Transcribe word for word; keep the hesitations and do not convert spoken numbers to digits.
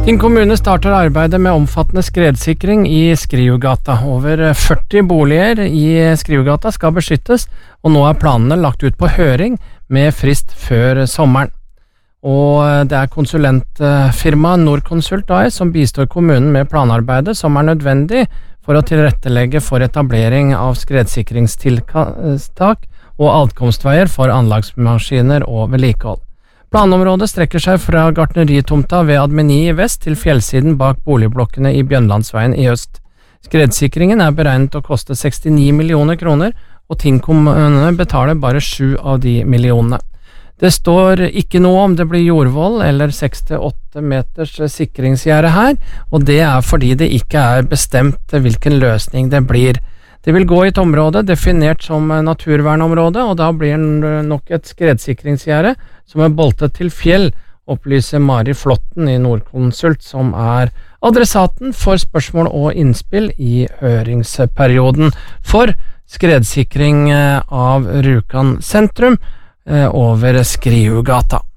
Tinn kommune starter arbeidet med omfattende skredsikring i Skriugata. Over førti boliger i Skriugata skal beskyttes, og nå er planene lagt ut på høring med frist før sommeren. Og det er konsulentfirmaet Norconsult A S som bistår kommunen med planarbeidet som er nødvendig for å tilrettelegge for etablering av skredsikringstiltak og adkomstveier for anlagsmaskiner og vedlikehold. Planområdet strekker seg fra gartneritomta ved Admini i vest til fjellsiden bak boligblokkene i Bjønlandsveien i øst. Skredsikringen er beregnet å koste sekstini millioner kroner, og Tinn kommune betaler bare sju av de millionene. Det står ikke noe om det blir jordvoll eller seks til åtte meters sikringsgjerde her, og det er fordi det ikke er bestemt hvilken løsning det blir. Det vil gå i et område definert som naturvernområde, og da blir det nok et skredsikringsgjerde som er boltet til fjell, opplyser Mari Flotten i Norconsult, som er adressaten for spørsmål og innspill i høringsperioden for skredsikring av Rjukan sentrum over Skriugata.